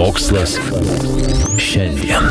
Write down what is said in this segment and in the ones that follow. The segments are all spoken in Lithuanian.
Mokslas šiandien.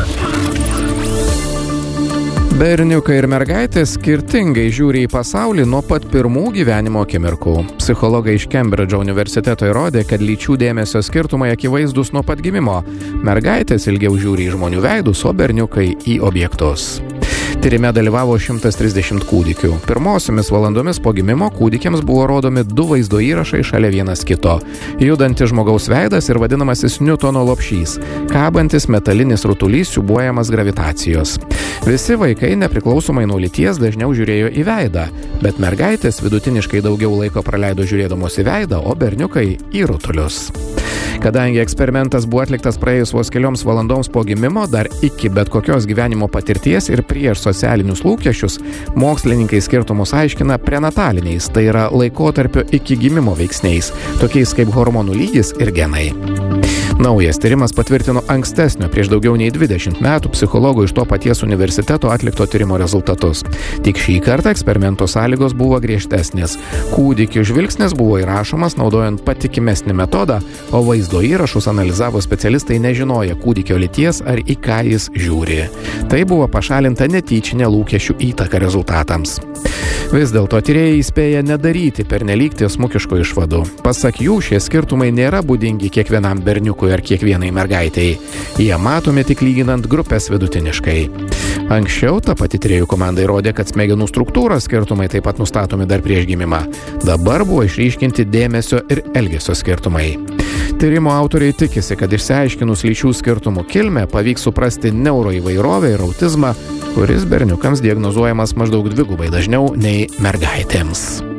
Berniukai ir mergaitės skirtingai žiūri į pasaulį nuo pat pirmų gyvenimo akimirkų. Psichologai iš Kembridžo universiteto įrodė, kad lyčių dėmesio skirtumai akivaizdus nuo pat gimimo. Mergaitės ilgiau žiūri į žmonių veidus, o berniukai į objektus. Tyrime dalyvavo 130 kūdikių. Pirmosiomis valandomis po gimimo kūdikiams buvo rodomi 2 vaizdo įrašai šalia vienas kito. Judantis žmogaus veidas ir vadinamasis Niutono lopšys, kabantis metalinis rutulys siūbuojamas gravitacijos. Visi vaikai nepriklausomai nuo lyties dažniau žiūrėjo į veidą, bet mergaitės vidutiniškai daugiau laiko praleido žiūrėdamos į veidą, o berniukai į rutulius. Kadangi eksperimentas buvo atliktas praėjus vos kelioms valandoms po gimimo, dar iki bet kokios gyvenimo patirties ir prieš socialinius lūkesčius, mokslininkai skirtumus aiškina prenataliniais, tai yra laikotarpio iki gimimo veiksniais, tokiais kaip hormonų lygis ir genai. Naujas tyrimas patvirtino ankstesnio prieš daugiau nei 20 metų psichologų iš to paties universiteto atlikto tyrimo rezultatus. Tik šį kartą eksperimento sąlygos buvo griežtesnės. Kūdikių žvilgsnis buvo įrašomas naudojant patikimesnį metodą, o vaizdo įrašus analizavo specialistai nežinoję kūdikio lyties ar į ką jis žiūri. Tai buvo pašalinta netyčinė lūkesčių įtaka rezultatams. Vis dėlto tyrėjai įspėja nedaryti pernelyg tiesmukiškų išvadų. Pasak jų, šie skirtumai nėra būdingi kiekvienam berniukui ar kiekvienai mergaitei. Jie matomi tik lyginant grupės vidutiniškai. Anksčiau ta pati tyrėjų komanda įrodė, kad smegenų struktūros skirtumai taip pat nustatomi dar prieš gimimą. Dabar buvo išryškinti dėmesio ir elgesio skirtumai. Tyrimo autoriai tikisi, kad išsiaiškinus lyčių skirtumų kilmę pavyks suprasti neuroįvairovę ir autizmą, kuris berniukams diagnozuojamas maždaug 2 dažniau nei mergaitėms.